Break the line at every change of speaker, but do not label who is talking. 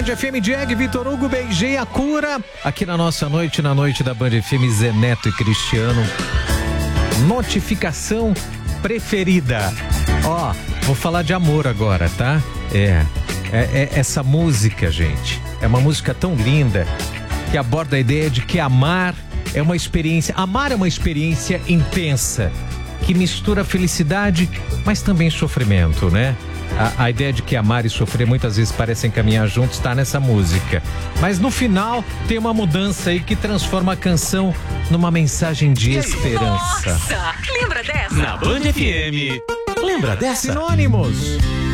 Band FM, Diego, Vitor Hugo, beijei a cura. Aqui na nossa noite, na noite da Band FM, Zé Neto e Cristiano. Notificação preferida. Ó, vou falar de amor agora, tá? Essa música, gente, é uma música tão linda que aborda a ideia de que amar é uma experiência intensa, que mistura felicidade, mas também sofrimento, né? A ideia de que amar e sofrer muitas vezes parecem caminhar juntos está nessa música. Mas no final tem uma mudança aí que transforma a canção numa mensagem de esperança.
Nossa, lembra dessa?
Na Band FM, lembra dessa?
Sinônimos.